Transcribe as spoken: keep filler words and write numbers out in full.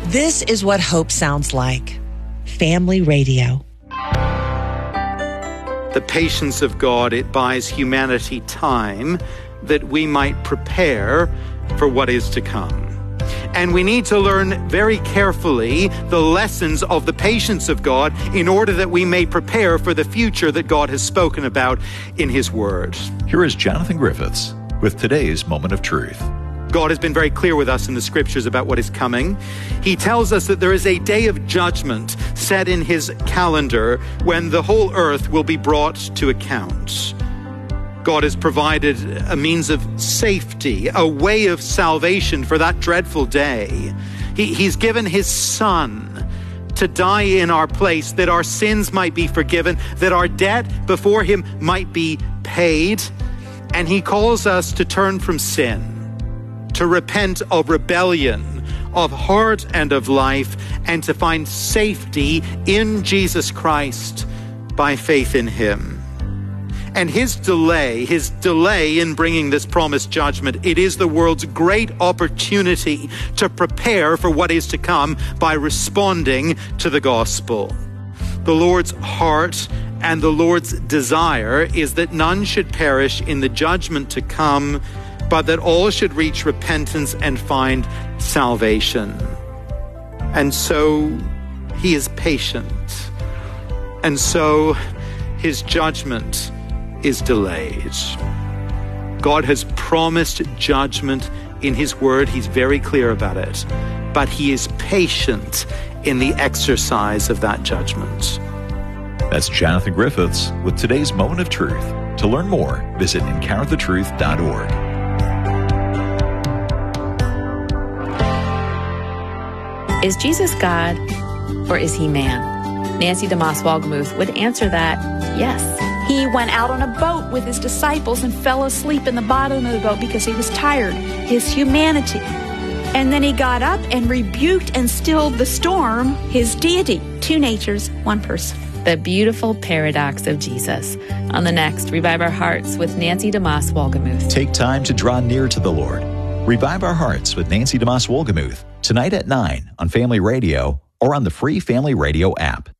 This is what hope sounds like. Family Radio. The patience of God, it buys humanity time that we might prepare for what is to come. And we need to learn very carefully the lessons of the patience of God in order that we may prepare for the future that God has spoken about in His Word. Here is Jonathan Griffiths with today's Moment of Truth. God has been very clear with us in the Scriptures about what is coming. He tells us that there is a day of judgment set in His calendar when the whole earth will be brought to account. God has provided a means of safety, a way of salvation for that dreadful day. He, he's given His Son to die in our place, that our sins might be forgiven, that our debt before Him might be paid. And He calls us to turn from sin, to repent of rebellion, of heart and of life, and to find safety in Jesus Christ by faith in Him. And His delay, His delay in bringing this promised judgment, it is the world's great opportunity to prepare for what is to come by responding to the gospel. The Lord's heart and the Lord's desire is that none should perish in the judgment to come, but that all should reach repentance and find salvation. And so He is patient. And so His judgment is delayed. God has promised judgment in His Word. He's very clear about it. But He is patient in the exercise of that judgment. That's Jonathan Griffiths with today's Moment of Truth. To learn more, visit encounter the truth dot org. Is Jesus God or is He man? Nancy DeMoss Wolgemuth would answer that yes. He went out on a boat with His disciples and fell asleep in the bottom of the boat because He was tired, His humanity. And then He got up and rebuked and stilled the storm, His deity. Two natures, one person. The beautiful paradox of Jesus. On the next, Revive Our Hearts with Nancy DeMoss Wolgemuth. Take time to draw near to the Lord. Revive Our Hearts with Nancy DeMoss Wolgemuth, tonight at nine on Family Radio or on the free Family Radio app.